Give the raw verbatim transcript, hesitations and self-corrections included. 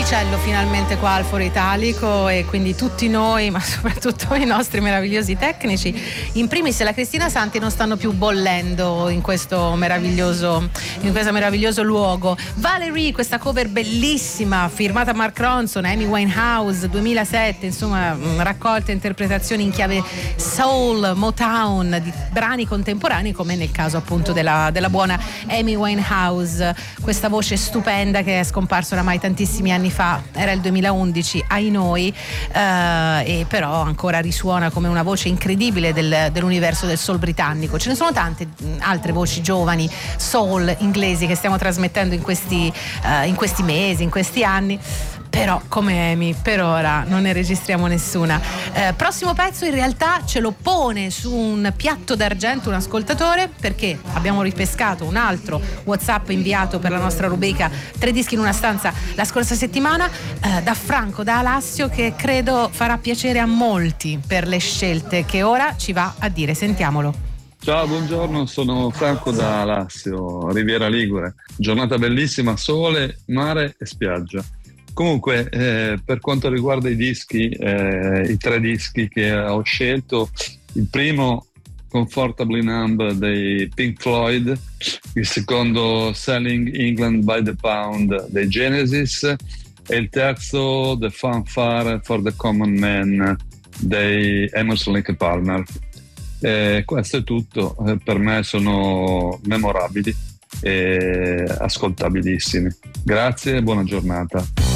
uccello finalmente qua al Foro Italico, e quindi tutti noi, ma soprattutto i nostri meravigliosi tecnici, in primis la Cristina Santi, non stanno più bollendo in questo meraviglioso in questo meraviglioso luogo. Valerie, questa cover bellissima firmata Mark Ronson, Amy Winehouse duemilasette, insomma raccolta interpretazioni in chiave soul, Motown di brani contemporanei, come nel caso appunto della, della buona Amy Winehouse, questa voce stupenda che è scomparsa oramai tantissimi anni fa, era il duemilaundici, ai noi, eh, e però ancora risuona come una voce incredibile del, dell'universo del soul britannico. Ce ne sono tante altre voci giovani soul inglesi che stiamo trasmettendo in questi, uh, in questi mesi, in questi anni, però come Amy per ora non ne registriamo nessuna. Eh, prossimo pezzo in realtà ce lo pone su un piatto d'argento un ascoltatore, perché abbiamo ripescato un altro WhatsApp inviato per la nostra rubrica Tre dischi in una stanza la scorsa settimana, eh, da Franco da Alassio, che credo farà piacere a molti per le scelte che ora ci va a dire. Sentiamolo. Ciao, buongiorno, sono Franco da Alassio, Riviera Ligure. Giornata bellissima, sole, mare e spiaggia. Comunque, eh, per quanto riguarda i dischi, eh, i tre dischi che ho scelto, il primo Comfortably Numb dei Pink Floyd, il secondo Selling England by the Pound dei Genesis e il terzo The Fanfare for the Common Man dei Emerson Lake Palmer. Eh, questo è tutto, eh, per me sono memorabili e ascoltabilissimi. Grazie e buona giornata.